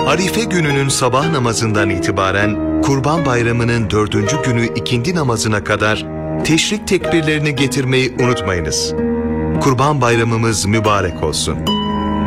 Arife gününün sabah namazından itibaren Kurban Bayramı'nın 4. günü ikindi namazına kadar teşrik tekbirlerini getirmeyi unutmayınız. Kurban Bayramımız mübarek olsun.